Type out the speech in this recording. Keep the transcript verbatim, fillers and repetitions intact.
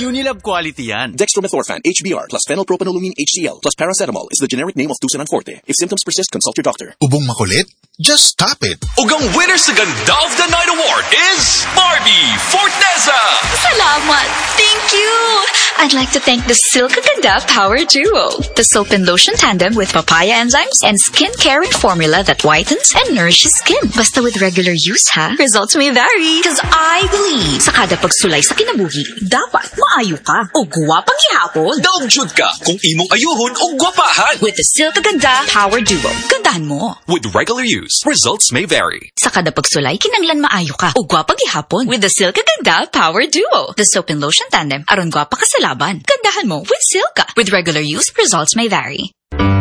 Unilab quality yan. Dextromethorphan, H B r, plus phenylpropanolamine H C l, plus paracetamol is the generic name of Tusinan Forte. If symptoms persist, consult your doctor. Ubong makulit? Just stop it. Ug ang winner sa Ganda of the Night Award is Barbie Forteza! Salamat! Thank you! I'd like to thank the Silka Ganda Power Duo. The soap and lotion tandem with papaya enzymes and skin-caring formula that whitens and nourishes skin. Basta with regular use, ha? Results may vary. Cause I believe sa kada pagsulay sa kinabuhi, dapat maayo ka o guwapang ihapon. Daog-jud ka kung imong ayuhon o gwapahan. With the Silka Ganda Power Duo, gandahan mo. With regular use, results may vary. Sa kada pagsulay, kinanglan maayo ka o gwapang ihapon with the Silka Ganda Power Duo. The soap and lotion tandem, aron gwapa ka sa laban. Gandahan mo with Silka. With regular use, results may vary.